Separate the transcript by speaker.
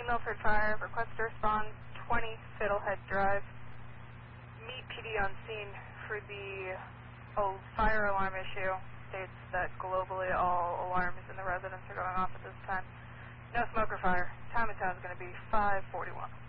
Speaker 1: Milford Fire, request to respond 20 Fiddlehead Drive. Meet PD on scene for the fire alarm issue. States that globally all alarms in the residence are going off at this time. No smoke or fire. Time of town is going to be 5:41.